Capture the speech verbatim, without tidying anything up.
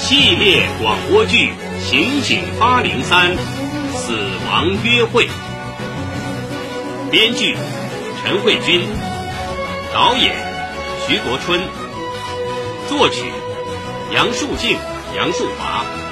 系列广播剧《刑警八零三：死亡约会》，编剧陈慧君，导演徐国春，作曲杨树静、杨树华。